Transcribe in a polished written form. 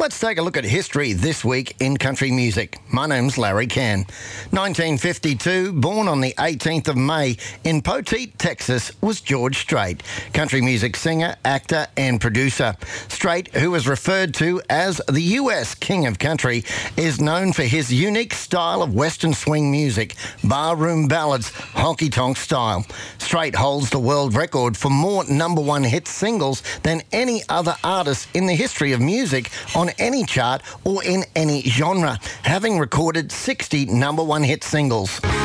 Let's take a look at history this week in country music. My name's Larry Cann. 1952, born on the 18th of May in Poteet, Texas, was George Strait, country music singer, actor and producer. Strait, who is referred to as the US King of Country, is known for his unique style of Western swing music, barroom ballads, honky-tonk style. Strait holds the world record for more number-one hit singles than any other artist in the history of music on any chart or in any genre, having recorded 60 number-one hit singles.